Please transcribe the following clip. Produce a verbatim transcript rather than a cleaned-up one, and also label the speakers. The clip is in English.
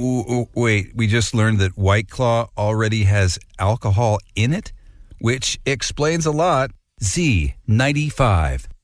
Speaker 1: Ooh, ooh, wait, we just learned that White Claw already has alcohol in it, which explains a lot. Z ninety-five.